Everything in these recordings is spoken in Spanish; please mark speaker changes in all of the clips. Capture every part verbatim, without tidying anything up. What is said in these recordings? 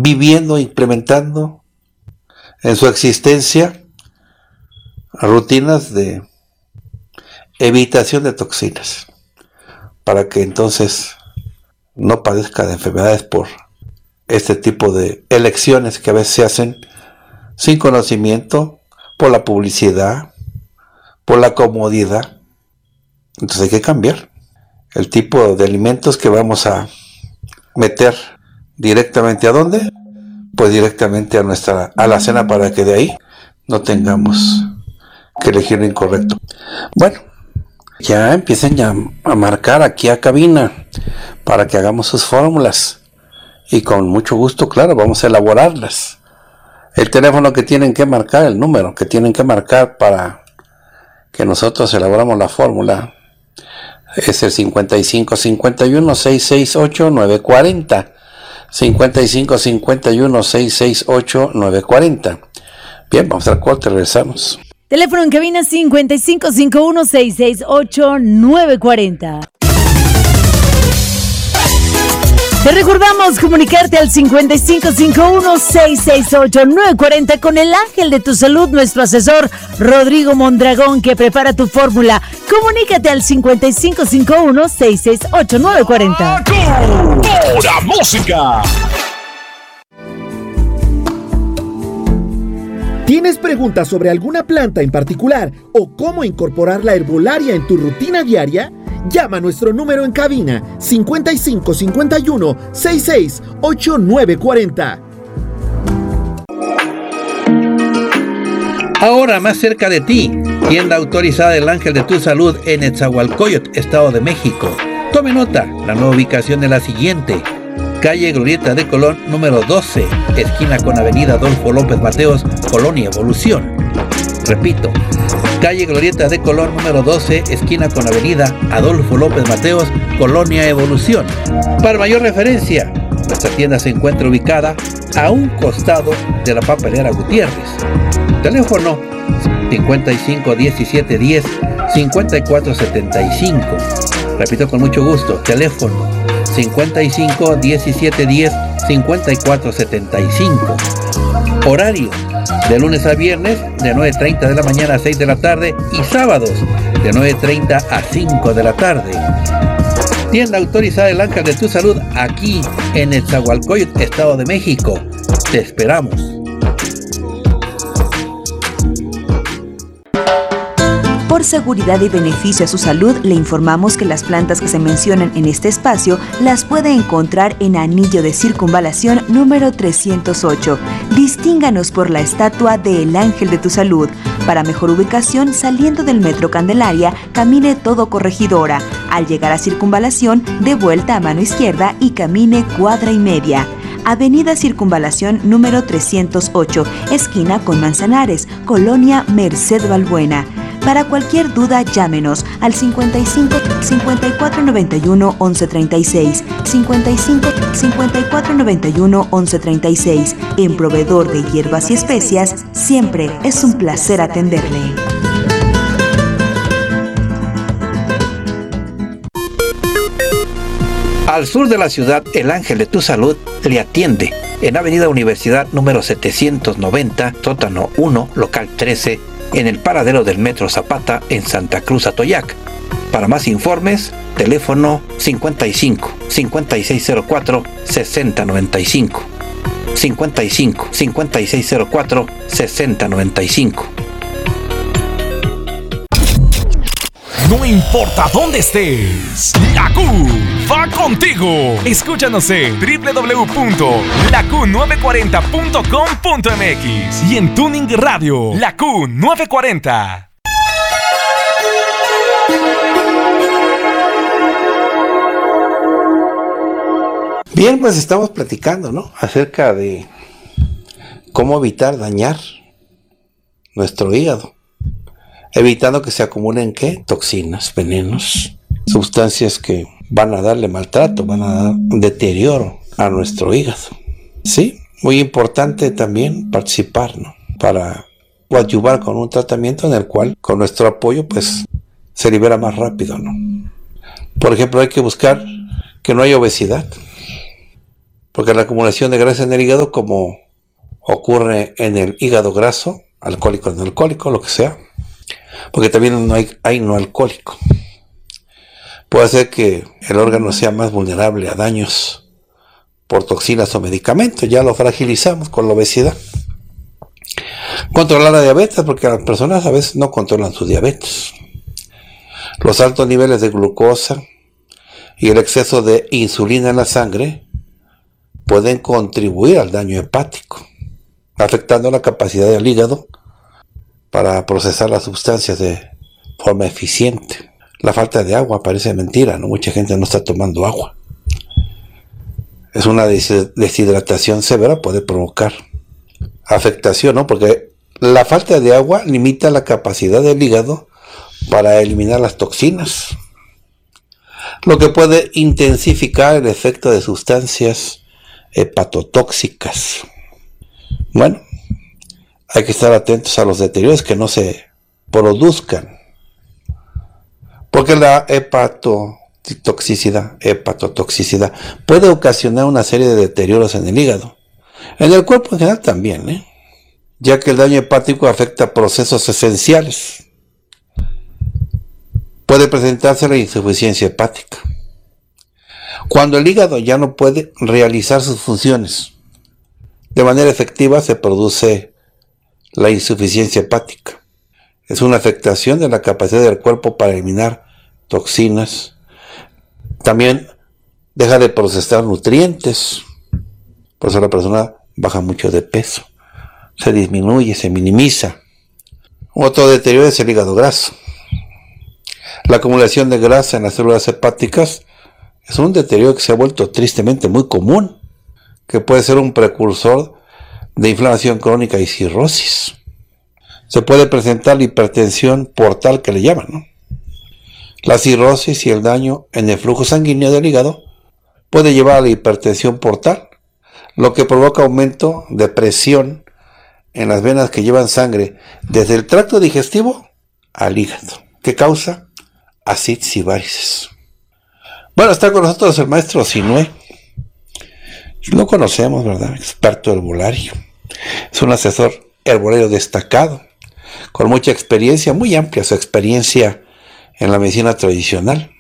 Speaker 1: viviendo, implementando en su existencia rutinas de evitación de toxinas, para que entonces no padezca de enfermedades por este tipo de elecciones que a veces se hacen sin conocimiento, por la publicidad, por la comodidad. Entonces hay que cambiar el tipo de alimentos que vamos a meter directamente ¿a dónde? Pues directamente a nuestra alacena, para que de ahí no tengamos que elegir lo incorrecto. Bueno, ya empiecen ya a marcar aquí a cabina para que hagamos sus fórmulas, y con mucho gusto, claro, vamos a elaborarlas. El teléfono que tienen que marcar, el número que tienen que marcar para que nosotros elaboramos la fórmula, es el cincuenta y cinco cincuenta y uno sesenta y seis ocho nueve cuarenta. cincuenta y cinco cincuenta y uno sesenta y seis ocho nueve cuarenta. Bien, vamos al corte, regresamos.
Speaker 2: Teléfono en cabina cincuenta y cinco cincuenta y uno sesenta y seis ocho nueve cuarenta. Te recordamos comunicarte al cincuenta y cinco cincuenta y uno sesenta y seis ocho nueve cuarenta con el ángel de tu salud, nuestro asesor Rodrigo Mondragón, que prepara tu fórmula. Comunícate al cincuenta y cinco cincuenta y uno sesenta y seis ocho nueve cuarenta.
Speaker 3: ¡Pura música!
Speaker 4: ¿Tienes preguntas sobre alguna planta en particular o cómo incorporar la herbolaria en tu rutina diaria? Llama a nuestro número en cabina cincuenta y cinco cincuenta y uno sesenta y seis ocho nueve cuarenta.
Speaker 1: Ahora más cerca de ti, tienda autorizada del Ángel de tu Salud en Nezahualcóyotl, Estado de México. Tome nota, la nueva ubicación es la siguiente: calle Glorieta de Colón número doce, esquina con avenida Adolfo López Mateos, Colonia Evolución. Repito, calle Glorieta de Colón número doce, esquina con avenida Adolfo López Mateos, Colonia Evolución. Para mayor referencia, nuestra tienda se encuentra ubicada a un costado de la papelera Gutiérrez. Teléfono cincuenta y cinco diecisiete diez cincuenta y cuatro setenta y cinco. Repito con mucho gusto, teléfono cincuenta y cinco diecisiete diez cincuenta y cuatro setenta y cinco. Horario de lunes a viernes de nueve treinta de la mañana a seis de la tarde y sábados de nueve treinta a cinco de la tarde. Tienda autorizada del Ángel de tu Salud aquí en Nezahualcóyotl, Estado de México. Te esperamos.
Speaker 5: Por seguridad y beneficio a su salud, le informamos que las plantas que se mencionan en este espacio las puede encontrar en Anillo de Circunvalación número trescientos ocho. Distínganos por la estatua de El Ángel de tu Salud. Para mejor ubicación, saliendo del Metro Candelaria, camine todo Corregidora. Al llegar a Circunvalación, dé vuelta a mano izquierda y camine cuadra y media. Avenida Circunvalación número trescientos ocho, esquina con Manzanares, Colonia Merced Balbuena. Para cualquier duda, llámenos al cincuenta y cinco cincuenta y cuatro noventa y uno once treinta y seis, cincuenta y cinco cincuenta y cuatro noventa y uno once treinta y seis. En Proveedor de Hierbas y Especias, siempre es un placer atenderle.
Speaker 1: Al sur de la ciudad, el Ángel de tu Salud le atiende en Avenida Universidad número setecientos noventa, sótano uno, local trece, en el paradero del Metro Zapata en Santa Cruz, Atoyac. Para más informes, teléfono cincuenta y cinco cincuenta y seis cero cuatro sesenta noventa y cinco, cincuenta y cinco cincuenta y seis cero cuatro sesenta noventa y cinco.
Speaker 3: No importa dónde estés, la Q va contigo. Escúchanos en doble u doble u doble u punto la q nueve cuarenta punto com punto m x y en Tuning Radio, La Q nueve cuarenta.
Speaker 1: Bien, pues estamos platicando, ¿no?, acerca de cómo evitar dañar nuestro hígado, evitando que se acumulen, ¿qué?, toxinas, venenos, sustancias que van a darle maltrato, van a dar deterioro a nuestro hígado. Sí, muy importante también participar, ¿no?, para coadyuvar con un tratamiento en el cual, con nuestro apoyo, pues, se libera más rápido, ¿no? Por ejemplo, hay que buscar que no haya obesidad. porque la acumulación de grasa en el hígado, como ocurre en el hígado graso, alcohólico, no alcohólico, lo que sea, porque también no hay, hay no alcohólico, puede hacer que el órgano sea más vulnerable a daños por toxinas o medicamentos. Ya lo fragilizamos con la obesidad. Controlar la diabetes, porque las personas a veces no controlan su diabetes. Los altos niveles de glucosa y el exceso de insulina en la sangre pueden contribuir al daño hepático, afectando la capacidad del hígado para procesar las sustancias de forma eficiente. La falta de agua parece mentira, ¿no? Mucha gente no está tomando agua. Es una deshidratación severa, puede provocar afectación, ¿no? Porque la falta de agua limita la capacidad del hígado para eliminar las toxinas, lo que puede intensificar el efecto de sustancias hepatotóxicas. Bueno, hay que estar atentos a los deterioros que no se produzcan, porque la hepatotoxicidad, hepatotoxicidad puede ocasionar una serie de deterioros en el hígado, en el cuerpo en general también, ¿eh? ya que el daño hepático afecta procesos esenciales. Puede presentarse la insuficiencia hepática, cuando el hígado ya no puede realizar sus funciones de manera efectiva. Se produce la insuficiencia hepática. Es una afectación de la capacidad del cuerpo para eliminar toxinas. También deja de procesar nutrientes, por eso la persona baja mucho de peso, se disminuye, se minimiza. Otro deterioro es el hígado graso. La acumulación de grasa en las células hepáticas es un deterioro que se ha vuelto tristemente muy común, que puede ser un precursor de inflamación crónica y cirrosis. Se puede presentar la hipertensión portal, que le llaman, ¿no? La cirrosis y el daño en el flujo sanguíneo del hígado puede llevar a la hipertensión portal, lo que provoca aumento de presión en las venas que llevan sangre desde el tracto digestivo al hígado, que causa ascitis y varices. Bueno, está con nosotros el maestro Sinué. Lo conocemos, ¿verdad? Experto herbolario. Es un asesor herbolario destacado, con mucha experiencia, muy amplia su experiencia en la medicina tradicional.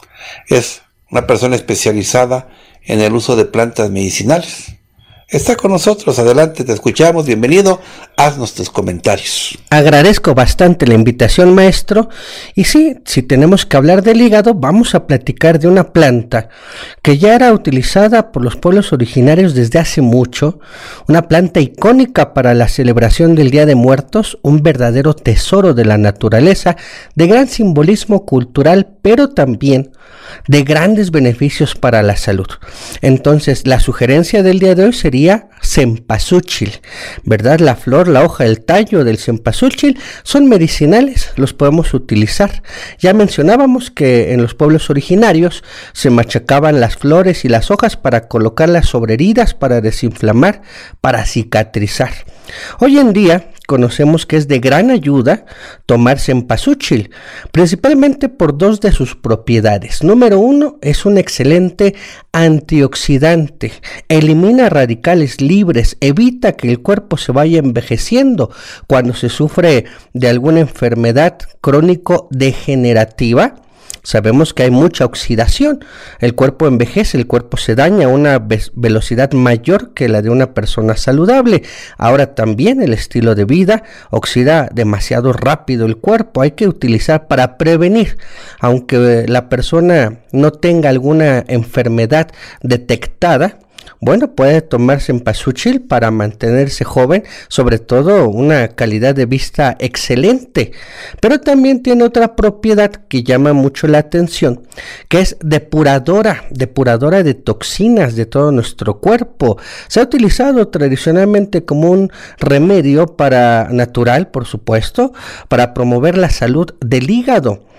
Speaker 1: Es una persona especializada en el uso de plantas medicinales. Está con nosotros, adelante, te escuchamos, bienvenido, haznos tus comentarios.
Speaker 6: Agradezco bastante la invitación, maestro, y sí, si tenemos que hablar del hígado, vamos a platicar de una planta que ya era utilizada por los pueblos originarios desde hace mucho, una planta icónica para la celebración del Día de Muertos, un verdadero tesoro de la naturaleza, de gran simbolismo cultural, pero también de grandes beneficios para la salud. Entonces, la sugerencia del día de hoy sería cempasúchil, ¿verdad? La flor, la hoja, el tallo del cempasúchil son medicinales, los podemos utilizar. Ya mencionábamos que en los pueblos originarios se machacaban las flores y las hojas para colocarlas sobre heridas, para desinflamar, para cicatrizar. Hoy en día conocemos que es de gran ayuda tomar cempasúchil, principalmente por dos de sus propiedades. Número uno, es un excelente antioxidante, elimina radicales libres, evita que el cuerpo se vaya envejeciendo cuando se sufre de alguna enfermedad crónico-degenerativa. Sabemos que hay mucha oxidación, el cuerpo envejece, el cuerpo se daña a una ve- velocidad mayor que la de una persona saludable. Ahora también el estilo de vida oxida demasiado rápido el cuerpo, hay que utilizar para prevenir, aunque la persona no tenga alguna enfermedad detectada. Bueno, puede tomar cempasúchil para mantenerse joven, sobre todo una calidad de vista excelente, pero también tiene otra propiedad que llama mucho la atención, que es depuradora, depuradora de toxinas de todo nuestro cuerpo. Se ha utilizado tradicionalmente como un remedio para natural, por supuesto, para promover la salud del hígado.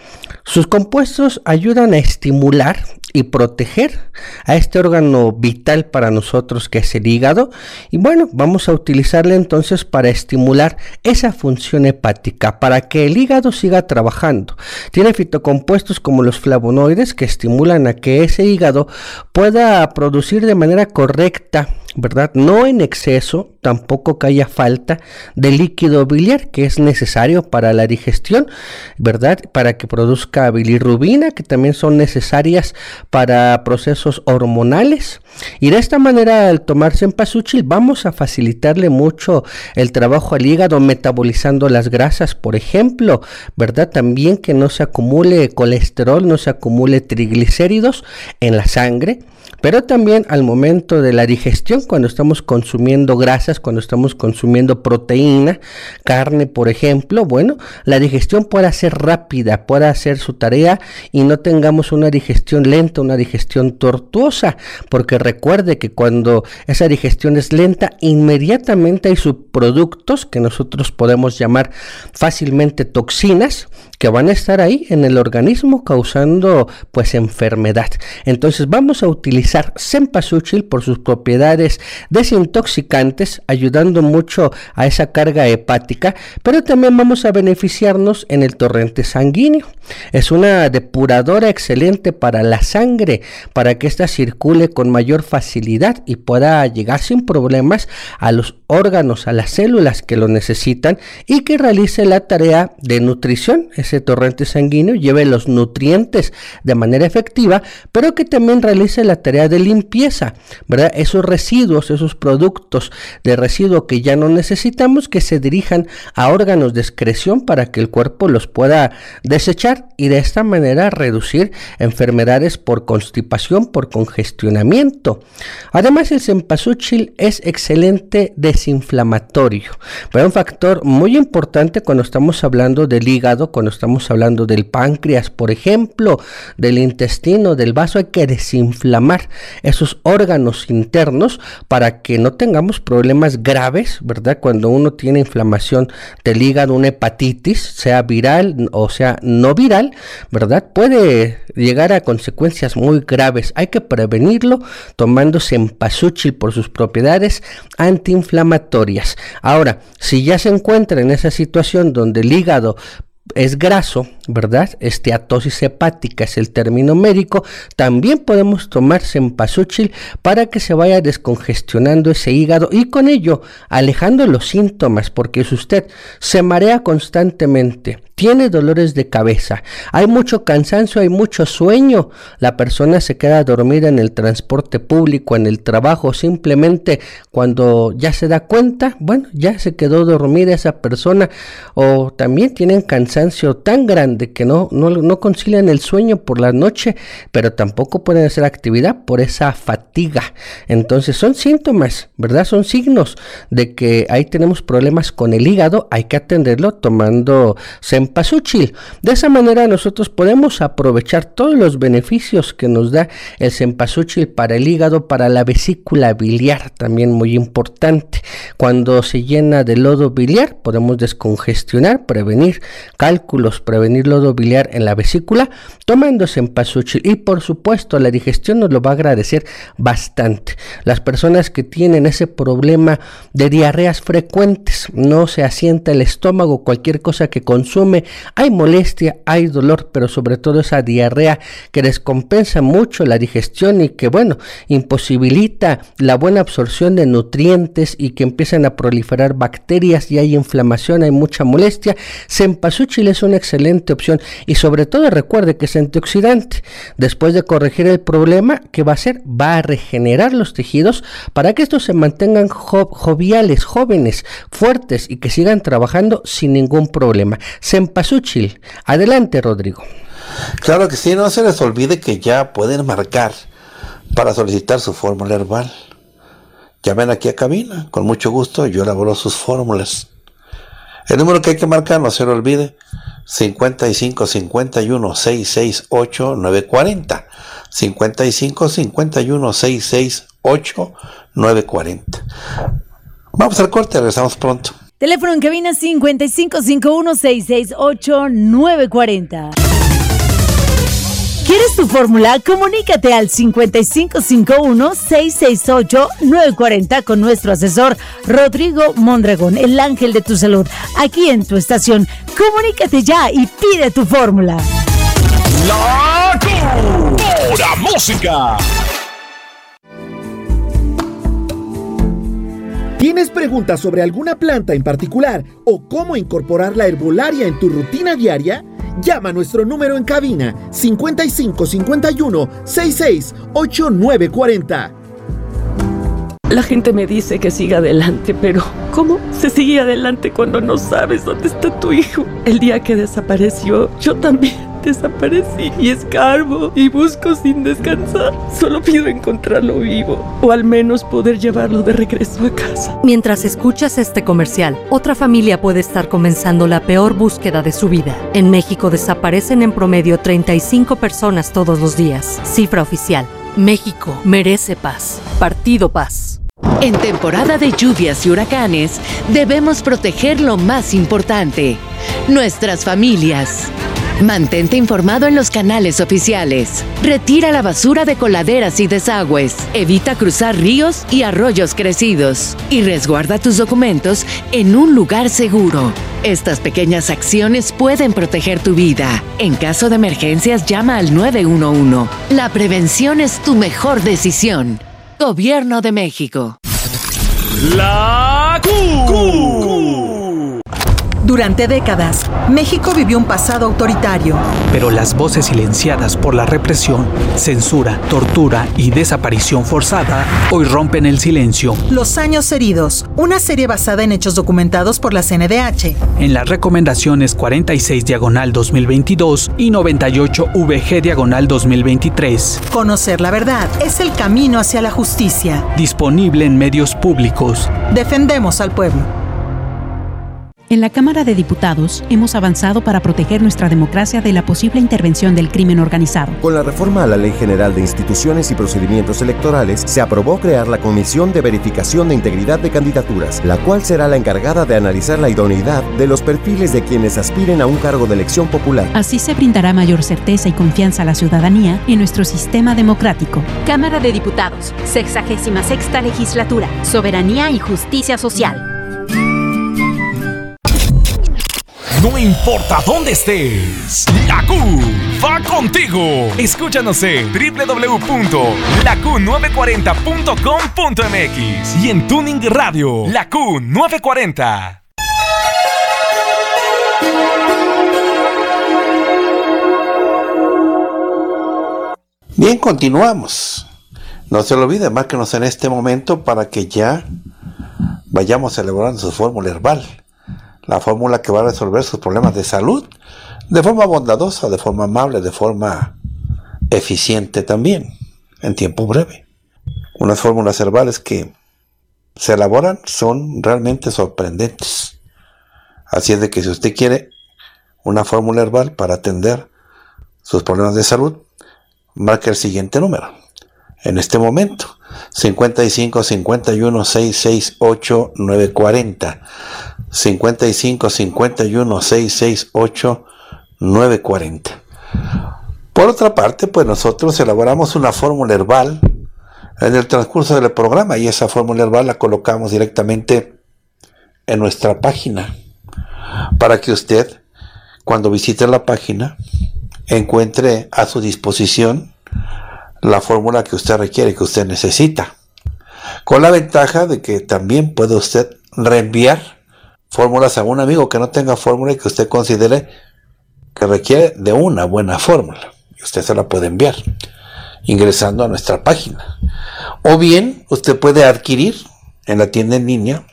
Speaker 6: Sus compuestos ayudan a estimular y proteger a este órgano vital para nosotros que es el hígado, y bueno, vamos a utilizarle entonces para estimular esa función hepática, para que el hígado siga trabajando. Tiene fitocompuestos como los flavonoides que estimulan a que ese hígado pueda producir de manera correcta, ¿verdad? No en exceso, tampoco que haya falta de líquido biliar que es necesario para la digestión, ¿verdad? Para que produzca bilirrubina, que también son necesarias para procesos hormonales. Y de esta manera, al tomar cempasúchil, vamos a facilitarle mucho el trabajo al hígado, metabolizando las grasas, por ejemplo, ¿verdad? También que no se acumule colesterol, no se acumule triglicéridos en la sangre. Pero también al momento de la digestión, cuando estamos consumiendo grasas, cuando estamos consumiendo proteína, carne, por ejemplo, bueno, la digestión pueda ser rápida, pueda hacer su tarea y no tengamos una digestión lenta, una digestión tortuosa, porque recuerde que cuando esa digestión es lenta, inmediatamente hay subproductos que nosotros podemos llamar fácilmente toxinas, que van a estar ahí en el organismo causando pues enfermedad. Entonces vamos a utilizar cempasúchil por sus propiedades desintoxicantes, ayudando mucho a esa carga hepática, pero también vamos a beneficiarnos en el torrente sanguíneo. Es una depuradora excelente para la sangre, para que ésta circule con mayor facilidad y pueda llegar sin problemas a los órganos, a las células que lo necesitan, y que realice la tarea de nutrición. Ese torrente sanguíneo lleve los nutrientes de manera efectiva, pero que también realice la tarea de limpieza, ¿verdad? Esos residuos, esos productos de residuo que ya no necesitamos, que se dirijan a órganos de excreción para que el cuerpo los pueda desechar y de esta manera reducir enfermedades por constipación, por congestionamiento. Además, el cempasúchil es excelente desinflamatorio, pero un factor muy importante cuando estamos hablando del hígado, cuando estamos hablando del páncreas, por ejemplo, del intestino, del vaso. Hay que desinflamar esos órganos internos para que no tengamos problemas graves, ¿verdad? Cuando uno tiene inflamación del hígado, una hepatitis, sea viral o sea no viral, ¿verdad? Puede llegar a consecuencias muy graves. Hay que prevenirlo tomando cempasúchil por sus propiedades antiinflamatorias. Ahora, si ya se encuentra en esa situación donde el hígado es graso, ¿verdad? Esteatosis hepática es el término médico. También podemos tomar cempasúchil para que se vaya descongestionando ese hígado y con ello alejando los síntomas, porque si usted se marea constantemente, tiene dolores de cabeza, hay mucho cansancio, hay mucho sueño, la persona se queda dormida en el transporte público, en el trabajo, simplemente cuando ya se da cuenta, bueno, ya se quedó dormida esa persona, o también tienen cansancio tan grande que no, no, no concilian el sueño por la noche, pero tampoco pueden hacer actividad por esa fatiga. Entonces son síntomas, ¿verdad? Son signos de que ahí tenemos problemas con el hígado, hay que atenderlo tomando cempasúchil. De esa manera nosotros podemos aprovechar todos los beneficios que nos da el cempasúchil para el hígado, para la vesícula biliar, también muy importante. Cuando se llena de lodo biliar, podemos descongestionar, prevenir cálculos, prevenir lodo biliar en la vesícula, tomando cempasúchil. Y por supuesto, la digestión nos lo va a agradecer bastante. Las personas que tienen ese problema de diarreas frecuentes, no se asienta el estómago, cualquier cosa que consume, hay molestia, hay dolor, pero sobre todo esa diarrea que descompensa mucho la digestión y que, bueno, imposibilita la buena absorción de nutrientes y que empiezan a proliferar bacterias y hay inflamación, hay mucha molestia. Cempasúchil es una excelente opción y sobre todo recuerde que es antioxidante. Después de corregir el problema, ¿qué va a hacer? Va a regenerar los tejidos para que estos se mantengan jo- joviales, jóvenes, fuertes y que sigan trabajando sin ningún problema. Cempasúchil. Adelante, Rodrigo.
Speaker 1: Claro que sí, no se les olvide que ya pueden marcar para solicitar su fórmula herbal. Llamen aquí a cabina, con mucho gusto, yo elaboro sus fórmulas. El número que hay que marcar, no se lo olvide, cincuenta y cinco cincuenta y uno sesenta y seis ocho nueve cuarenta, cincuenta y cinco cincuenta y uno sesenta y seis ocho nueve cuarenta. Vamos al corte, regresamos pronto.
Speaker 2: Teléfono en cabina cincuenta y cinco cincuenta y uno sesenta y seis ocho nueve cuarenta. ¿Quieres tu fórmula? Comunícate al cincuenta y cinco cincuenta y uno, seiscientos sesenta y ocho, novecientos cuarenta con nuestro asesor Rodrigo Mondragón, el ángel de tu salud, aquí en tu estación. Comunícate ya y pide tu fórmula.
Speaker 3: La Pura Música.
Speaker 4: ¿Tienes preguntas sobre alguna planta en particular o cómo incorporar la herbolaria en tu rutina diaria? Llama a nuestro número en cabina cincuenta y cinco cincuenta y uno, sesenta y seis, ochenta y nueve cuarenta.
Speaker 7: La gente me dice que siga adelante, pero ¿cómo se sigue adelante cuando no sabes dónde está tu hijo? El día que desapareció, yo también desaparecí y escarbo y busco sin descansar. Solo pido encontrarlo vivo o al menos poder llevarlo de regreso a casa.
Speaker 8: Mientras escuchas este comercial, otra familia puede estar comenzando la peor búsqueda de su vida. En México desaparecen en promedio treinta y cinco personas todos los días. Cifra oficial. México merece paz. Partido Paz.
Speaker 9: En temporada de lluvias y huracanes, debemos proteger lo más importante: nuestras familias. Mantente informado en los canales oficiales. Retira la basura de coladeras y desagües. Evita cruzar ríos y arroyos crecidos. Y resguarda tus documentos en un lugar seguro. Estas pequeñas acciones pueden proteger tu vida. En caso de emergencias, llama al nueve uno uno. La prevención es tu mejor decisión. Gobierno de México.
Speaker 3: La Q.
Speaker 10: Durante décadas, México vivió un pasado autoritario.
Speaker 11: Pero las voces silenciadas por la represión, censura, tortura y desaparición forzada hoy rompen el silencio.
Speaker 10: Los años heridos, una serie basada en hechos documentados por la C N D H.
Speaker 11: En las recomendaciones cuarenta y seis diagonal dos mil veintidós y noventa y ocho V G diagonal dos mil veintitrés.
Speaker 10: Conocer la verdad es el camino hacia la justicia.
Speaker 11: Disponible en medios públicos.
Speaker 10: Defendemos al pueblo.
Speaker 12: En la Cámara de Diputados hemos avanzado para proteger nuestra democracia de la posible intervención del crimen organizado.
Speaker 13: Con la reforma a la Ley General de Instituciones y Procedimientos Electorales, se aprobó crear la Comisión de Verificación de Integridad de Candidaturas, la cual será la encargada de analizar la idoneidad de los perfiles de quienes aspiren a un cargo de elección popular.
Speaker 12: Así se brindará mayor certeza y confianza a la ciudadanía en nuestro sistema democrático.
Speaker 14: Cámara de Diputados, sexagésima sexta legislatura, Soberanía y Justicia Social.
Speaker 3: No importa dónde estés, la Q va contigo. Escúchanos en doble u doble u doble u punto la q novecientos cuarenta punto com punto m x y en Tuning Radio, la Q novecientos cuarenta.
Speaker 1: Bien, continuamos. No se lo olvide, márquenos en este momento para que ya vayamos elaborando su fórmula herbal. La fórmula que va a resolver sus problemas de salud de forma bondadosa, de forma amable, de forma eficiente también, en tiempo breve. Unas fórmulas herbales que se elaboran son realmente sorprendentes. Así es de que si usted quiere una fórmula herbal para atender sus problemas de salud, marque el siguiente número. En este momento, cincuenta y cinco cincuenta y uno, sesenta y seis, ocho, nueve cuarenta. cincuenta y cinco cincuenta y uno, sesenta y seis, ocho, nueve cuarenta. Por otra parte, pues nosotros elaboramos una fórmula herbal en el transcurso del programa y esa fórmula herbal la colocamos directamente en nuestra página para que usted, cuando visite la página, encuentre a su disposición la fórmula que usted requiere, que usted necesita, con la ventaja de que también puede usted reenviar fórmulas a un amigo que no tenga fórmula y que usted considere que requiere de una buena fórmula, y usted se la puede enviar ingresando a nuestra página, o bien usted puede adquirir en la tienda en línea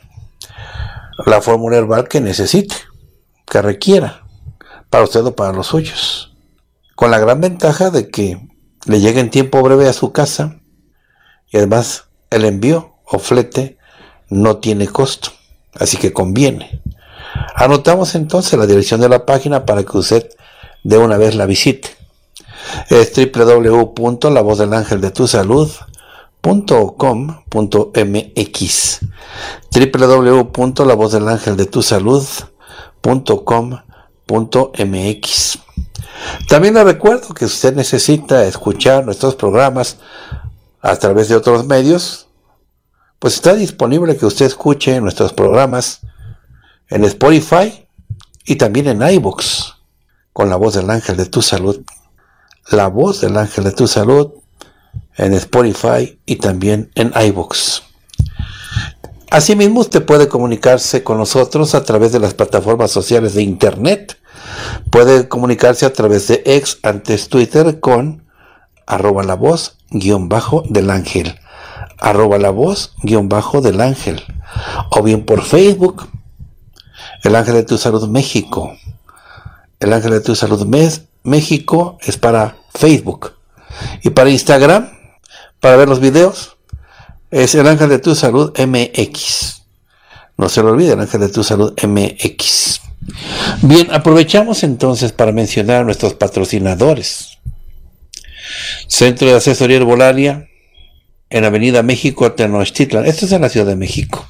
Speaker 1: la fórmula herbal que necesite, que requiera para usted o para los suyos, con la gran ventaja de que le llegue en tiempo breve a su casa y además el envío o flete no tiene costo, así que conviene. Anotamos entonces la dirección de la página para que usted de una vez la visite. Es doble u doble u doble u punto la voz del ángel de tu salud punto com punto m x. doble u doble u doble u punto la voz del ángel de tu salud punto com punto m x. También le recuerdo que si usted necesita escuchar nuestros programas a través de otros medios, pues está disponible que usted escuche nuestros programas en Spotify y también en iVoox, con la voz del ángel de tu salud. La voz del ángel de tu salud en Spotify y también en iVoox. Asimismo, usted puede comunicarse con nosotros a través de las plataformas sociales de Internet. Puede comunicarse a través de ex, antes Twitter, con arroba la voz guión bajo del ángel. Arroba la voz guión bajo del ángel. O bien por Facebook, El Ángel de tu Salud México. El Ángel de tu Salud Mes, México es para Facebook. Y para Instagram, para ver los videos, es El Ángel de tu Salud M X. No se lo olvide, El Ángel de tu Salud M X. Bien, aprovechamos entonces para mencionar a nuestros patrocinadores. Centro de Asesoría Herbolaria, en Avenida México, Tenochtitlan. Esto es en la Ciudad de México.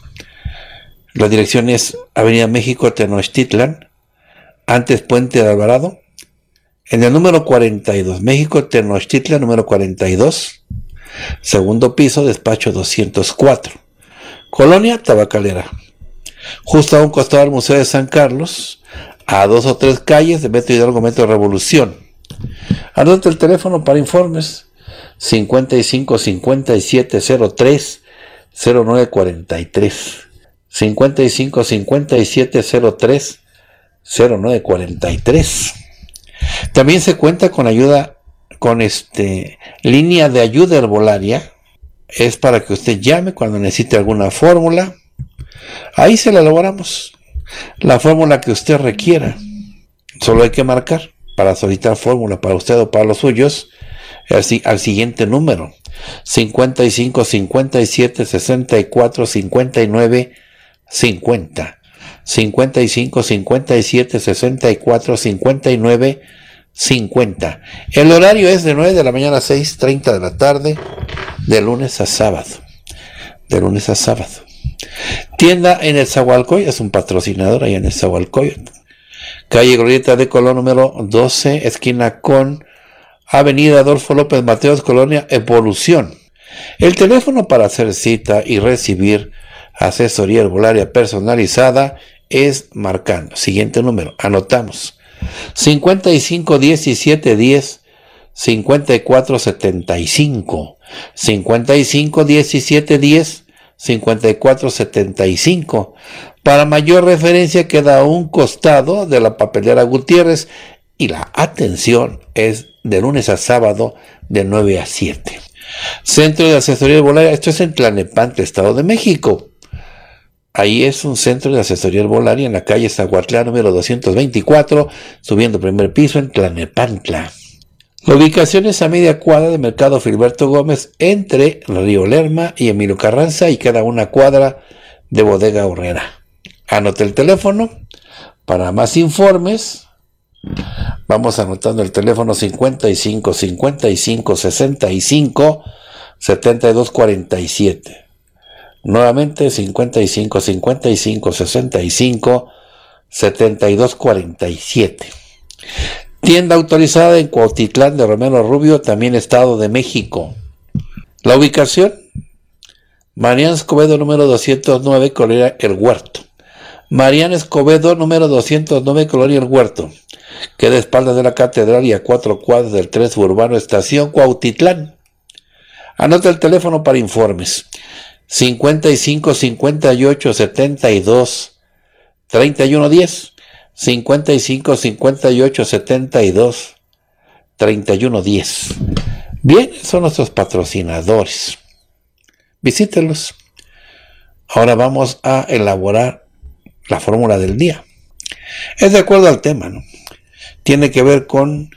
Speaker 1: La dirección es Avenida México, Tenochtitlan, antes Puente de Alvarado, en el número cuarenta y dos, México, Tenochtitlan, número cuarenta y dos, segundo piso, despacho doscientos cuatro, Colonia Tabacalera, justo a un costado del Museo de San Carlos, a dos o tres calles de Metro Hidalgo, Metro Revolución. Anota el teléfono para informes: cincuenta y cinco, cincuenta y siete, cero tres, cero nueve cuarenta y tres. cincuenta y cinco, cincuenta y siete, cero tres, cero nueve cuarenta y tres. También se cuenta con ayuda, con este línea de ayuda herbolaria. Es para que usted llame cuando necesite alguna fórmula. Ahí se la elaboramos, la fórmula que usted requiera. Solo hay que marcar para solicitar fórmula para usted o para los suyos así, al siguiente número: cincuenta y cinco, cincuenta y siete, sesenta y cuatro, cincuenta y nueve, cincuenta. cincuenta y cinco, cincuenta y siete, sesenta y cuatro, cincuenta y nueve, cincuenta. El horario es de nueve de la mañana a seis treinta de la tarde, de lunes a sábado. De lunes a sábado. Tienda en el Zahualcoy, es un patrocinador ahí en el Zahualcoy. Calle Glorieta de Colón, número doce, esquina con Avenida Adolfo López Mateos, Colonia Evolución. El teléfono para hacer cita y recibir asesoría herbolaria personalizada es marcando. Siguiente número, anotamos: cincuenta y cinco, diecisiete, diez, cincuenta y cuatro, setenta y cinco. cincuenta y cinco, diecisiete, diez, cincuenta y cuatro, setenta y cinco. Para mayor referencia queda a un costado de la papelera Gutiérrez y la atención es de lunes a sábado de nueve a siete. Centro de Asesoría Herbolaria, esto es en Tlalnepantla, Estado de México. Ahí es un centro de asesoría herbolaria en la calle Zahuatlán, número doscientos veinticuatro, subiendo primer piso en Tlalnepantla. La ubicación es a media cuadra de Mercado Filiberto Gómez, entre Río Lerma y Emilio Carranza, y queda una cuadra de Bodega Horrera. Anote el teléfono para más informes. Vamos anotando el teléfono: cincuenta y cinco, cincuenta y cinco, sesenta y cinco, setenta y dos cuarenta y siete. Nuevamente, cincuenta y cinco, cincuenta y cinco, sesenta y cinco, setenta y dos cuarenta y siete. Tienda autorizada en Cuautitlán de Romero Rubio, también Estado de México. La ubicación: Mariano Escobedo, número doscientos nueve, Colonia El Huerto. Mariano Escobedo, número doscientos nueve, Colonia El Huerto. Queda a espaldas de la catedral y a cuatro cuadras del tren suburbano Estación Cuautitlán. Anota el teléfono para informes: cincuenta y cinco, cincuenta y ocho, setenta y dos, treinta y uno diez. cincuenta y cinco, cincuenta y ocho, setenta y dos, treinta y uno diez. Bien, son nuestros patrocinadores. Visítelos. Ahora vamos a elaborar la fórmula del día. Es de acuerdo al tema, ¿no? Tiene que ver con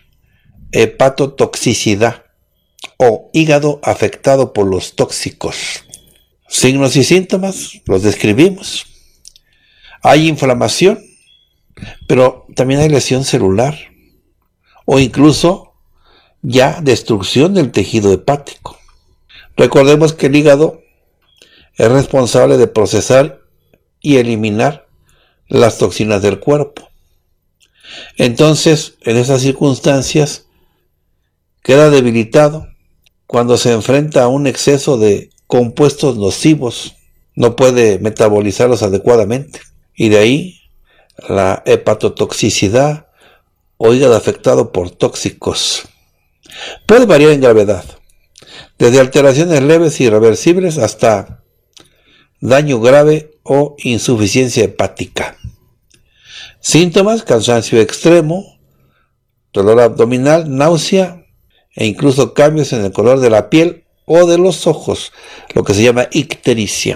Speaker 1: hepatotoxicidad o hígado afectado por los tóxicos. Signos y síntomas, los describimos. Hay inflamación, pero también hay lesión celular o incluso ya destrucción del tejido hepático. Recordemos que el hígado es responsable de procesar y eliminar las toxinas del cuerpo. Entonces, en esas circunstancias, queda debilitado cuando se enfrenta a un exceso de compuestos nocivos, no puede metabolizarlos adecuadamente, y de ahí la hepatotoxicidad o hígado afectado por tóxicos. Puede variar en gravedad, desde alteraciones leves y irreversibles hasta daño grave o insuficiencia hepática. Síntomas: cansancio extremo, dolor abdominal, náusea e incluso cambios en el color de la piel o de los ojos, lo que se llama ictericia.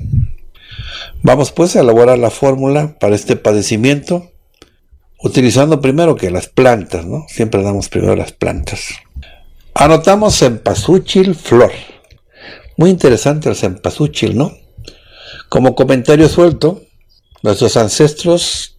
Speaker 1: Vamos pues a elaborar la fórmula para este padecimiento, utilizando primero que las plantas, ¿no? Siempre damos primero las plantas. Anotamos cempasúchil flor. Muy interesante el cempasúchil, ¿no? Como comentario suelto, nuestros ancestros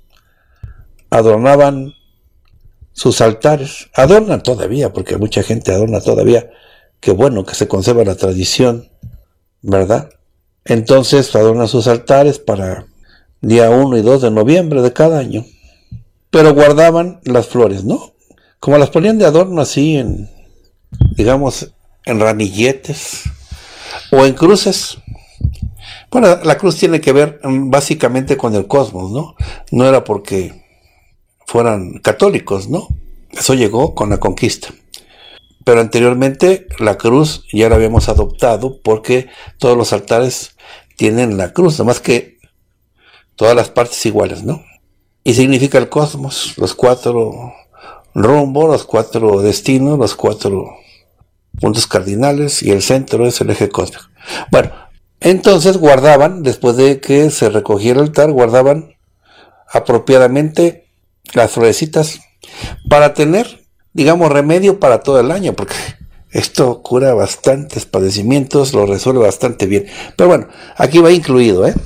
Speaker 1: adornaban sus altares, adornan todavía, porque mucha gente adorna todavía. Qué bueno que se conserva la tradición, ¿verdad? Entonces adornan sus altares para día uno y dos de noviembre de cada año. Pero guardaban las flores, ¿no? Como las ponían de adorno así en, digamos, en ramilletes o en cruces. Bueno, la cruz tiene que ver básicamente con el cosmos, ¿no? No era porque fueran católicos, ¿no? Eso llegó con la conquista. Pero anteriormente la cruz ya la habíamos adoptado porque todos los altares tienen la cruz, nomás que todas las partes iguales, ¿no? Y significa el cosmos, los cuatro rumbos, los cuatro destinos, los cuatro puntos cardinales, y el centro es el eje cósmico. Bueno, entonces guardaban, después de que se recogiera el altar, guardaban apropiadamente las florecitas para tener, digamos, remedio para todo el año, porque esto cura bastantes padecimientos, lo resuelve bastante bien. Pero bueno, aquí va incluido, ¿eh?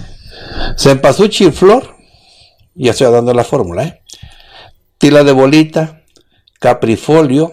Speaker 1: Cempasúchil flor, ya estoy dando la fórmula, ¿eh? Tila de bolita, caprifolio,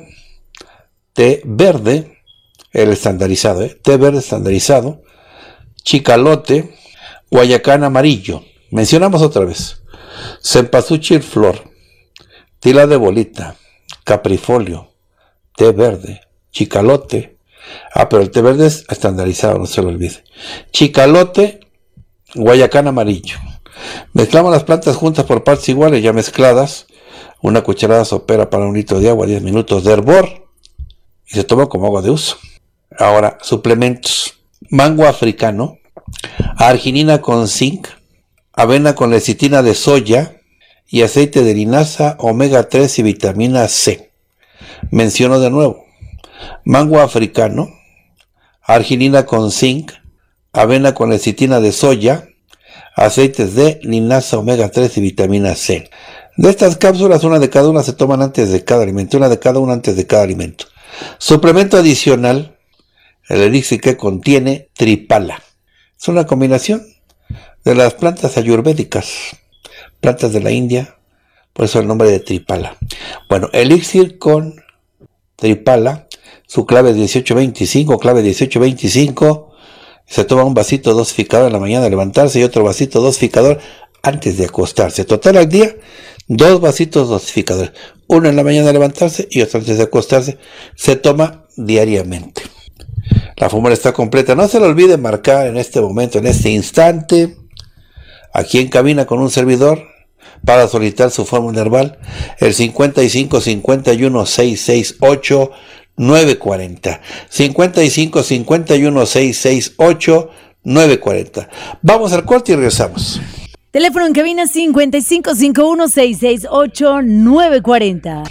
Speaker 1: té verde, el estandarizado, ¿eh? Té verde estandarizado, chicalote, guayacán amarillo. Mencionamos otra vez. Cempasúchil flor, tila de bolita, caprifolio, té verde, chicalote. Ah, pero el té verde es estandarizado, no se lo olvide. Chicalote, guayacán amarillo. Mezclamos las plantas juntas por partes iguales, ya mezcladas. Una cucharada sopera para un litro de agua, diez minutos de hervor. Y se toma como agua de uso. Ahora, suplementos. Mango africano, arginina con zinc, avena con lecitina de soya y aceite de linaza, omega tres y vitamina C. Menciono de nuevo. Mango africano, arginina con zinc, avena con lecitina de soya, aceites de linaza, omega tres y vitamina C. De estas cápsulas, una de cada una se toman antes de cada alimento, una de cada una antes de cada alimento. Suplemento adicional, el elixir que contiene tripala. Es una combinación de las plantas ayurvédicas, plantas de la India, por eso el nombre de tripala. Bueno, elixir con tripala, su clave es dieciocho veinticinco, clave dieciocho veinticinco. Se toma un vasito dosificador en la mañana al levantarse y otro vasito dosificador antes de acostarse. Total al día, dos vasitos dosificadores. Uno en la mañana al levantarse y otro antes de acostarse. Se toma diariamente. La fórmula está completa. No se le olvide marcar en este momento, en este instante, aquí en cabina con un servidor, para solicitar su fórmula herbal, el cincuenta y cinco cincuenta y uno seiscientos sesenta y ocho nueve cuarenta. cincuenta y cinco cincuenta y uno seiscientos sesenta y ocho nueve cuarenta. Vamos al corte y regresamos.
Speaker 2: Teléfono en cabina cincuenta y cinco cincuenta y uno seiscientos sesenta y ocho nueve cuarenta.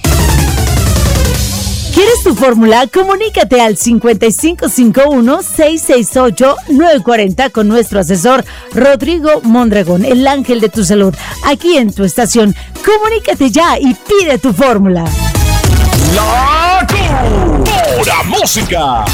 Speaker 2: ¿Quieres tu fórmula? Comunícate al cincuenta y cinco cincuenta y uno seiscientos sesenta y ocho nueve cuarenta con nuestro asesor Rodrigo Mondragón, el ángel de tu salud, aquí en tu estación. Comunícate ya y pide tu fórmula.
Speaker 3: La pura música.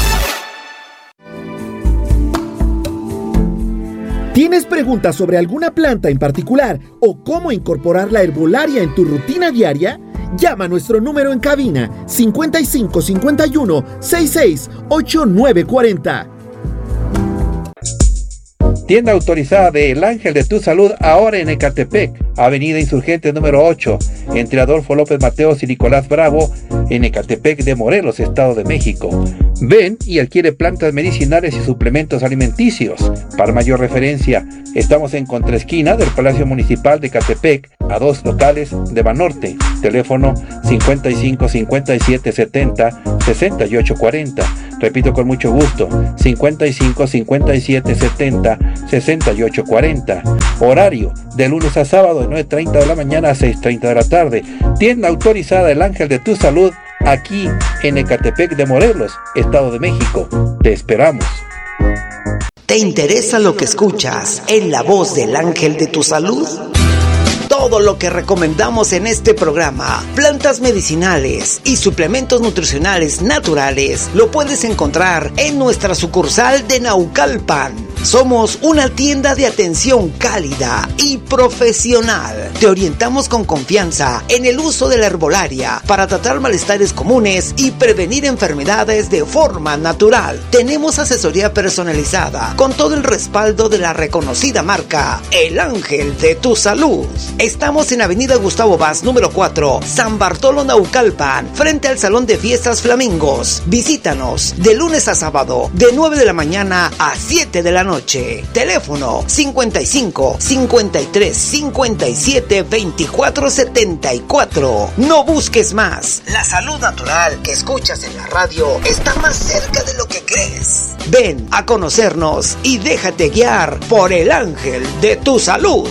Speaker 4: ¿Tienes preguntas sobre alguna planta en particular o cómo incorporar la herbolaria en tu rutina diaria? Llama a nuestro número en cabina cincuenta y cinco cincuenta y uno sesenta y seis ocho nueve cuarenta.
Speaker 1: Tienda autorizada de El Ángel de tu Salud, ahora en Ecatepec, Avenida Insurgente número ocho, entre Adolfo López Mateos y Nicolás Bravo, en Ecatepec de Morelos, Estado de México. Ven y adquiere plantas medicinales y suplementos alimenticios. Para mayor referencia, estamos en contraesquina del Palacio Municipal de Ecatepec, a dos locales de Banorte. Teléfono cincuenta y cinco, cincuenta y siete, setenta, sesenta y ocho cuarenta. Repito con mucho gusto, cincuenta y cinco, cincuenta y siete, setenta, sesenta y ocho cuarenta. Horario de lunes a sábado de nueve treinta de la mañana a seis treinta de la tarde. Tienda autorizada El Ángel de tu Salud, aquí en Ecatepec de Morelos, Estado de México. Te esperamos.
Speaker 15: ¿Te interesa lo que escuchas en la voz del Ángel de tu Salud? Todo lo que recomendamos en este programa, plantas medicinales y suplementos nutricionales naturales, lo puedes encontrar en nuestra sucursal de Naucalpan. Somos una tienda de atención cálida y profesional. Te orientamos con confianza en el uso de la herbolaria para tratar malestares comunes y prevenir enfermedades de forma natural. Tenemos asesoría personalizada con todo el respaldo de la reconocida marca El Ángel de tu Salud. Estamos en Avenida Gustavo Vaz, número cuatro, San Bartolo, Naucalpan, frente al Salón de Fiestas Flamingos. Visítanos de lunes a sábado, de nueve de la mañana a siete de la noche. Teléfono cincuenta y cinco, cincuenta y tres, cincuenta y siete, veinticuatro setenta y cuatro. No busques más. La salud natural que escuchas en la radio está más cerca de lo que crees. Ven a conocernos y déjate guiar por El Ángel de tu Salud.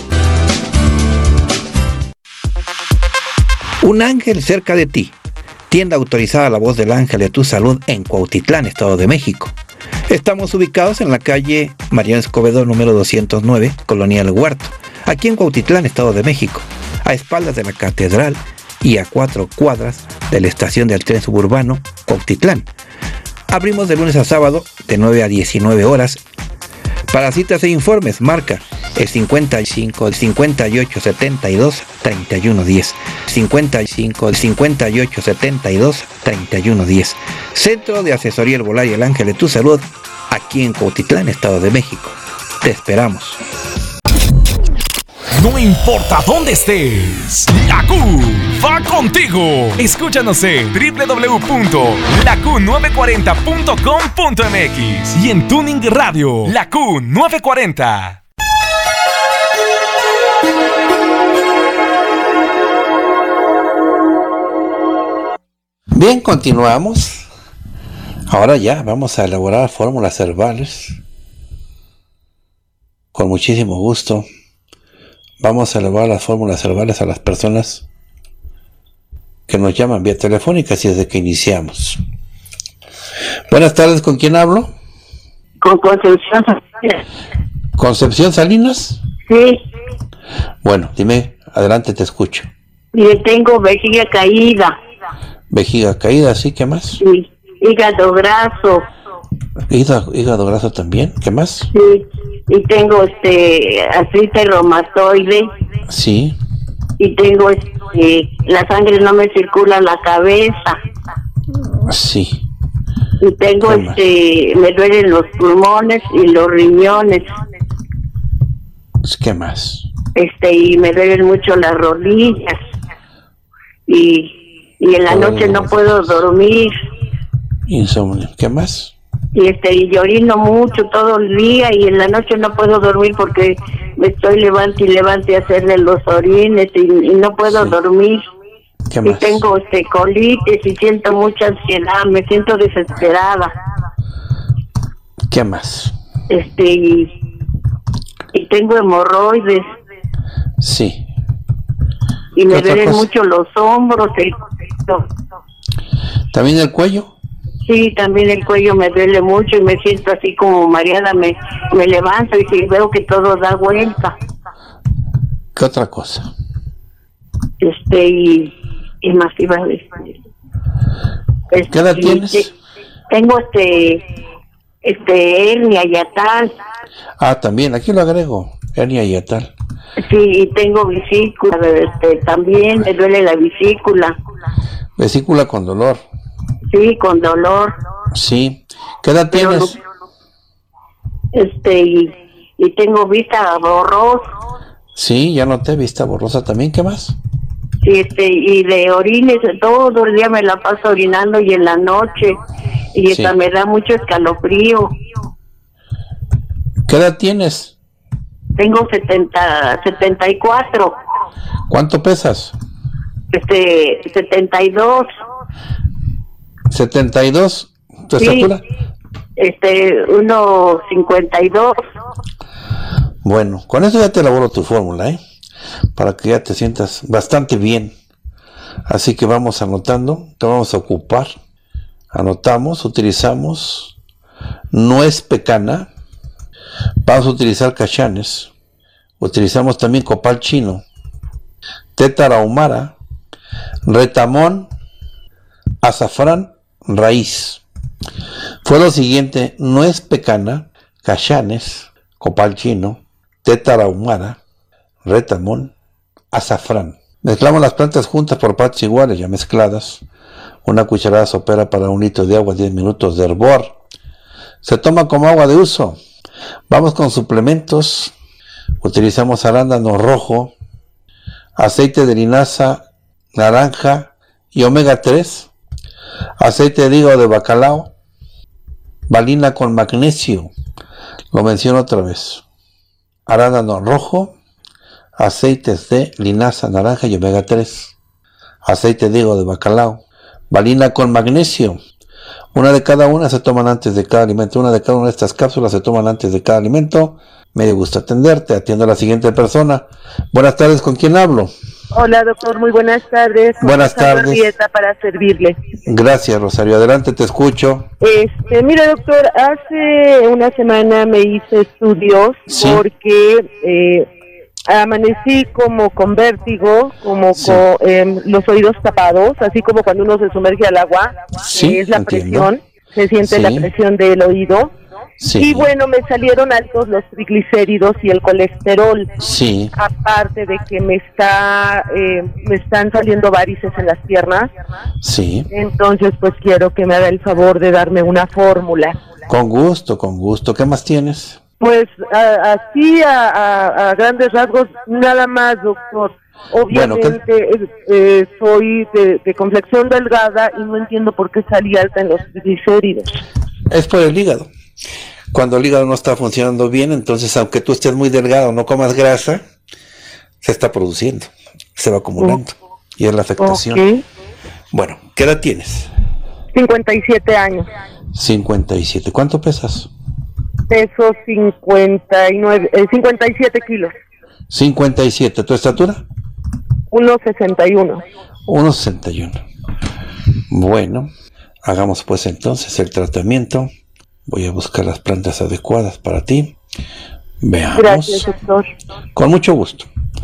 Speaker 1: Un ángel cerca de ti. Tienda autorizada La Voz del Ángel de tu Salud en Cuautitlán, Estado de México. Estamos ubicados en la calle Mariano Escobedo número doscientos nueve, Colonia El Huerto, aquí en Cuautitlán, Estado de México, a espaldas de la catedral y a cuatro cuadras de la estación del tren suburbano Cuautitlán. Abrimos de lunes a sábado de nueve a diecinueve horas. Para citas e informes, marca el cincuenta y cinco, cincuenta y ocho, setenta y dos, treinta y uno diez. cincuenta y cinco, cincuenta y ocho, setenta y dos, treinta y uno diez. Centro de Asesoría Herbolaria El Ángel de tu Salud, aquí en Cuautitlán, Estado de México. Te esperamos.
Speaker 3: No importa dónde estés, la Q va contigo. Escúchanos en doble u doble u doble u punto la q nueve cuarenta punto com punto m x y en Tuning Radio, la Q nueve cuarenta.
Speaker 1: Bien, continuamos. Ahora ya vamos a elaborar fórmulas herbales. Con muchísimo gusto. Vamos a elaborar las fórmulas herbales a las personas que nos llaman vía telefónica, así es de que iniciamos. Buenas tardes, ¿con quién hablo?
Speaker 16: Con Concepción Salinas.
Speaker 1: ¿Concepción Salinas?
Speaker 16: Sí.
Speaker 1: Bueno, dime, adelante, te escucho.
Speaker 16: Y tengo vejiga caída.
Speaker 1: Vejiga caída, ¿sí? ¿Qué más?
Speaker 16: Sí. Hígado graso.
Speaker 1: Hígado, hígado graso también, ¿qué más?
Speaker 16: Sí. Y tengo este artritis reumatoide.
Speaker 1: Sí.
Speaker 16: Y tengo este la sangre no me circula a la cabeza.
Speaker 1: Sí.
Speaker 16: Y tengo este me duelen los pulmones y los riñones.
Speaker 1: ¿Qué más?
Speaker 16: Este y me duelen mucho las rodillas. Y y en la
Speaker 1: Todo
Speaker 16: noche no puedo dormir.
Speaker 1: Insomnio, ¿qué más?
Speaker 16: Y este y yo orino mucho todo el día y en la noche no puedo dormir porque me estoy levante y levante a hacerle los orines y, y no puedo sí. dormir.
Speaker 1: ¿Qué
Speaker 16: y
Speaker 1: más?
Speaker 16: tengo este colitis y siento mucha ansiedad, me siento desesperada.
Speaker 1: ¿Qué más?
Speaker 16: Este y, y tengo hemorroides.
Speaker 1: Sí.
Speaker 16: Y me duelen mucho los hombros. El...
Speaker 1: ¿También el cuello?
Speaker 16: Sí, también el cuello me duele mucho y me siento así como mareada, me, me levanto y si veo que todo da vuelta.
Speaker 1: ¿Qué otra cosa?
Speaker 16: Este, y, y más iba a decir. Este,
Speaker 1: ¿Qué edad tienes?
Speaker 16: Este, tengo este, este, hernia yatal.
Speaker 1: Ah, también, aquí lo agrego, hernia yatal.
Speaker 16: Sí, y tengo vesícula, este, también me duele la vesícula.
Speaker 1: Vesícula con dolor.
Speaker 16: Sí, con dolor.
Speaker 1: Sí. ¿Qué edad tienes?
Speaker 16: Este, y, y tengo vista borrosa.
Speaker 1: Sí, ya noté vista borrosa también. ¿Qué más?
Speaker 16: Sí, este, y de orines, todo el día me la paso orinando y en la noche, y
Speaker 1: Sí.
Speaker 16: esta me da mucho escalofrío.
Speaker 1: ¿Qué edad tienes?
Speaker 16: Tengo setenta, setenta y cuatro,
Speaker 1: ¿Cuánto pesas?
Speaker 16: este, setenta y dos.
Speaker 1: setenta y dos. ¿Tu
Speaker 16: Sí.
Speaker 1: estatura?
Speaker 16: Este, uno cincuenta y dos.
Speaker 1: Bueno, con eso ya te elaboro tu fórmula, ¿eh? Para que ya te sientas bastante bien. Así que vamos anotando, te vamos a ocupar. Anotamos, utilizamos nuez pecana, vamos a utilizar cachanes, utilizamos también copal chino, té tarahumara, retamón, azafrán, raíz. Fue lo siguiente: nuez pecana, cachanes, copal chino, té tarahumara, retamón, azafrán. Mezclamos las plantas juntas por partes iguales, ya mezcladas. Una cucharada sopera para un litro de agua, diez minutos de hervor. Se toma como agua de uso. Vamos con suplementos. Utilizamos arándano rojo, aceite de linaza, naranja y omega tres, aceite de hígado de bacalao, valina con magnesio. Lo menciono otra vez: arándano rojo, aceites de linaza, naranja y omega tres, aceite de hígado de bacalao, valina con magnesio. Una de cada una se toman antes de cada alimento. Una de cada una de estas cápsulas se toman antes de cada alimento. Me dio gusto atenderte. Atiendo a la siguiente persona. Buenas tardes, ¿con quién hablo?
Speaker 17: Hola, doctor, muy buenas tardes.
Speaker 1: Buenas
Speaker 17: Rosario
Speaker 1: tardes.
Speaker 17: Arrieta para servirle.
Speaker 1: Gracias, Rosario. Adelante, te escucho.
Speaker 17: Este, mire, doctor, hace una semana me hice estudios
Speaker 1: Sí.
Speaker 17: porque eh, amanecí como con vértigo, como
Speaker 1: Sí.
Speaker 17: con eh, los oídos tapados, así como cuando uno se sumerge al agua,
Speaker 1: Sí,
Speaker 17: eh, es la
Speaker 1: entiendo.
Speaker 17: presión, se siente
Speaker 1: Sí.
Speaker 17: la presión del oído.
Speaker 1: Sí.
Speaker 17: Y bueno, me salieron altos los triglicéridos y el colesterol.
Speaker 1: Sí.
Speaker 17: Aparte de que me está eh, me están saliendo varices en las piernas.
Speaker 1: Sí.
Speaker 17: Entonces, pues quiero que me haga el favor de darme una fórmula.
Speaker 1: Con gusto, con gusto. ¿Qué más tienes?
Speaker 17: Pues a- así a, a- a grandes rasgos, nada más, doctor. Obviamente eh, eh, soy de, de complexión delgada y no entiendo por qué salí alta en los triglicéridos.
Speaker 1: Es por el hígado. Cuando el hígado no está funcionando bien, entonces aunque tú estés muy delgado, no comas grasa, se está produciendo, se va acumulando. Y es la afectación.
Speaker 17: Ok.
Speaker 1: Bueno, ¿qué edad tienes?
Speaker 17: cincuenta y siete años.
Speaker 1: cincuenta y siete. ¿Cuánto pesas?
Speaker 17: Peso cincuenta y nueve, eh, cincuenta y siete kilos.
Speaker 1: cincuenta y siete. ¿Tu estatura?
Speaker 17: uno sesenta y uno.
Speaker 1: uno sesenta y uno. Bueno, hagamos pues entonces el tratamiento. Voy a buscar las plantas adecuadas para ti. Veamos.
Speaker 17: Gracias, doctor.
Speaker 1: Con mucho gusto.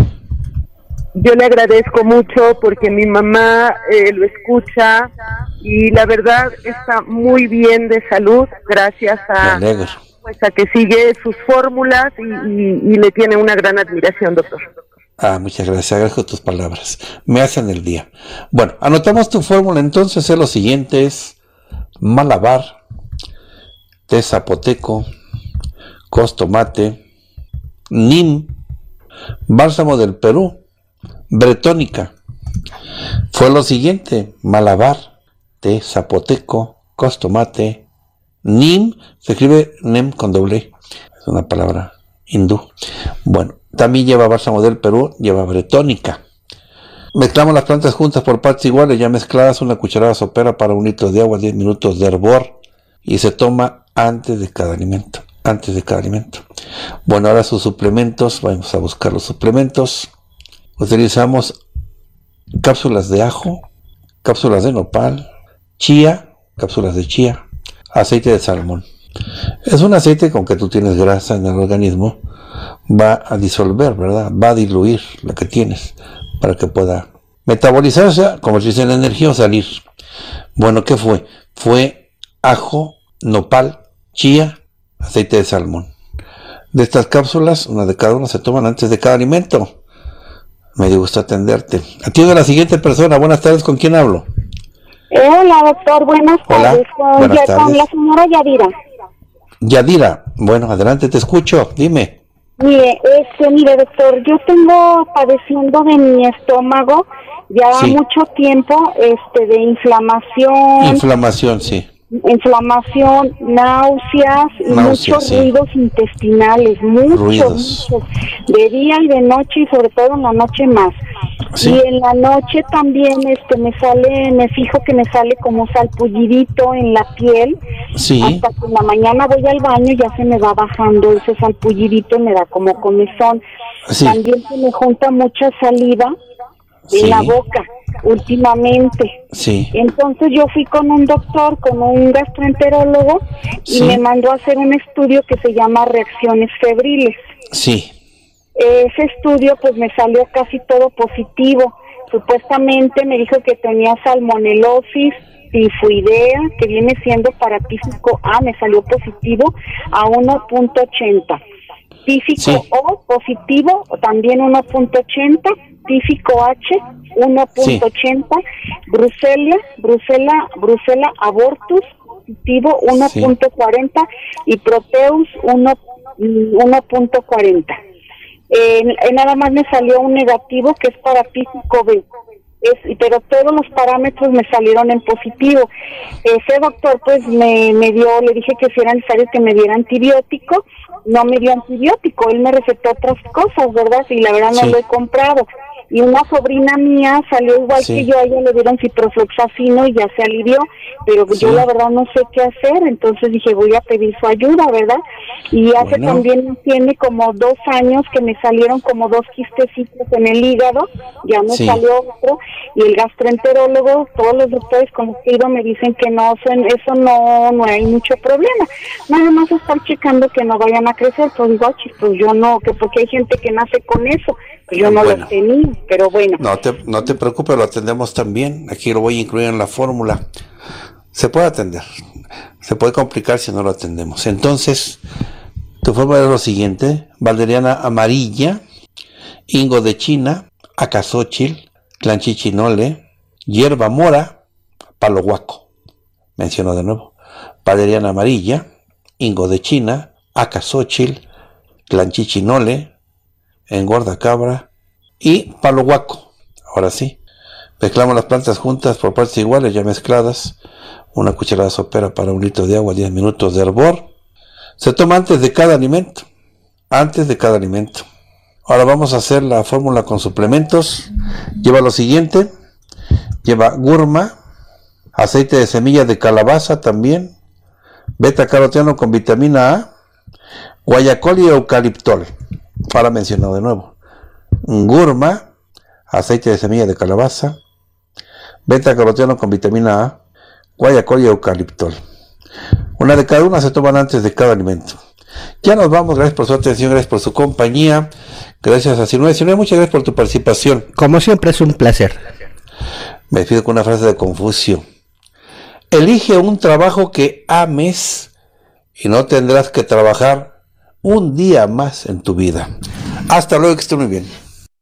Speaker 17: Yo le agradezco mucho porque mi mamá eh, lo escucha y la verdad está muy bien de salud gracias
Speaker 1: Me
Speaker 17: a,
Speaker 1: alegro.
Speaker 17: pues, a que sigue sus fórmulas y, y- y le tiene una gran admiración, doctor.
Speaker 1: Ah, muchas gracias, agradezco tus palabras. Me hacen el día. Bueno, anotamos tu fórmula entonces. Es lo siguiente: es malabar, té zapoteco, costomate, nim, bálsamo del Perú, bretónica. Fue lo siguiente: malabar, té zapoteco, costomate, nim, se escribe nem con doble, E, es una palabra hindú. Bueno, también lleva bálsamo del Perú, lleva bretónica. Mezclamos las plantas juntas por partes iguales, ya mezcladas, una cucharada sopera para un litro de agua, diez minutos de hervor, y se toma antes de cada alimento, antes de cada alimento. Bueno, ahora sus suplementos, vamos a buscar los suplementos. Utilizamos cápsulas de ajo, cápsulas de nopal, chía, cápsulas de chía, aceite de salmón. Es un aceite con que tú tienes grasa en el organismo, va a disolver, ¿verdad? Va a diluir lo que tienes para que pueda metabolizarse, convertirse en energía o salir. Bueno, ¿qué fue? Fue ajo, nopal, chía, aceite de salmón. De estas cápsulas, una de cada una se toman antes de cada alimento. Me dio gusto atenderte. Atiendo a la siguiente persona. Buenas tardes, ¿con quién hablo?
Speaker 18: Eh, hola, doctor, buenas
Speaker 1: Hola,
Speaker 18: tardes. Con,
Speaker 1: buenas
Speaker 18: ya-
Speaker 1: tardes.
Speaker 18: con la señora Yadira.
Speaker 1: Yadira, bueno, adelante, te escucho, dime.
Speaker 18: Mire, este, mire, doctor, yo tengo padeciendo de mi estómago ya sí. mucho tiempo, este, de inflamación.
Speaker 1: Inflamación, sí.
Speaker 18: Inflamación, náuseas y náuseas, muchos sí. ruidos intestinales, muchos, ruidos. muchos, de día y de noche y sobre todo en la noche más. Sí. Y en la noche también, este, me sale, me fijo que me sale como salpullidito en la piel. Sí. Hasta que en la mañana voy al baño y ya se me va bajando ese salpullidito y me da como comezón. Sí. También se me junta mucha saliva en sí. la boca últimamente. Sí. Entonces yo fui con un doctor, con un gastroenterólogo y sí. me mandó a hacer un estudio que se llama reacciones febriles.
Speaker 1: Sí.
Speaker 18: Ese estudio pues me salió casi todo positivo. Supuestamente me dijo que tenía salmonelosis, tifoidea, que viene siendo paratífico A, me salió positivo a uno punto ochenta. Tífico sí. O positivo, también uno punto ochenta, tífico H uno punto ochenta, sí. Bruselia, Brusela, Brusela abortus positivo uno punto cuarenta sí. y Proteus uno punto cuarenta. Eh, nada más me salió un negativo que es paratífico B. Es, pero todos los parámetros me salieron en positivo. Ese doctor pues me, me dio, le dije que si era necesario que me diera antibiótico, no me dio antibiótico, él me recetó otras cosas, ¿verdad? Y la verdad no sí. lo he comprado. Y una sobrina mía salió igual sí. que yo, a ella le dieron ciprofloxacino y ya se alivió, pero sí. yo la verdad no sé qué hacer, entonces dije voy a pedir su ayuda, ¿verdad? Y hace bueno. también tiene como dos años que me salieron como dos quistecitos en el hígado, ya me sí. salió otro, y el gastroenterólogo, todos los doctores con los que he ido me dicen que no, eso no, no hay mucho problema, nada más estar checando que no vayan a crecer, pues digo, pues yo no, que porque hay gente que nace con eso, pues yo no bueno. lo tenía, pero bueno.
Speaker 1: No te, no te preocupes, lo atendemos también, aquí lo voy a incluir en la fórmula. Se puede atender, se puede complicar si no lo atendemos. Entonces, tu fórmula es lo siguiente: valeriana amarilla, hingo de China, acazóchil, clanchichinole, hierba mora, palo huaco. Menciono de nuevo: valeriana amarilla, hingo de China, acazóchil, clanchichinole, engorda cabra y palo huaco. Ahora sí, mezclamos las plantas juntas por partes iguales, ya mezcladas. Una cucharada sopera para un litro de agua, diez minutos de hervor. Se toma antes de cada alimento. Antes de cada alimento. Ahora vamos a hacer la fórmula con suplementos. Lleva lo siguiente: lleva gurma, aceite de semillas de calabaza también, beta caroteno con vitamina A, guayacol y eucaliptol. Para mencionar de nuevo: gurma, aceite de semillas de calabaza, beta caroteno con vitamina A, guayacol y eucaliptol. Una de cada una se toman antes de cada alimento. Ya nos vamos, gracias por su atención, gracias por su compañía, gracias a Sinue. Sinue, muchas gracias por tu participación.
Speaker 6: Como siempre es un placer.
Speaker 1: Me despido con una frase de Confucio: elige un trabajo que ames y no tendrás que trabajar un día más en tu vida. Hasta luego, que esté muy bien.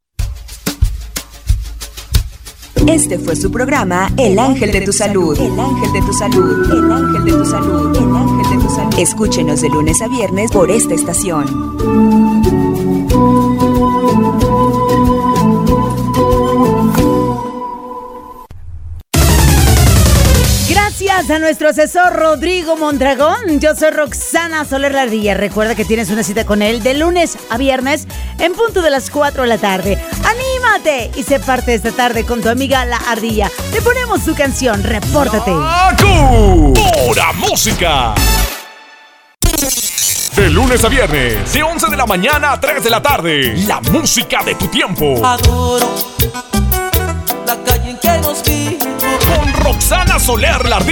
Speaker 5: Este fue su programa El Ángel de tu Salud. El Ángel de tu Salud. El Ángel de tu Salud. El Ángel de tu Salud. Escúchenos de lunes a viernes por esta estación.
Speaker 2: Gracias a nuestro asesor Rodrigo Mondragón. Yo soy Roxana Soler Lardilla. Recuerda que tienes una cita con él de lunes a viernes en punto de las cuatro de la tarde. ¡Anímate! Y sé parte de esta tarde con tu amiga La Ardilla. Le ponemos su canción, Repórtate.
Speaker 3: ¡Acu! ¡Pura música! De lunes a viernes, de once de la mañana a tres de la tarde. La música de tu tiempo.
Speaker 19: Adoro la calle en que nos vimos.
Speaker 3: Con Roxana Soler Lardilla.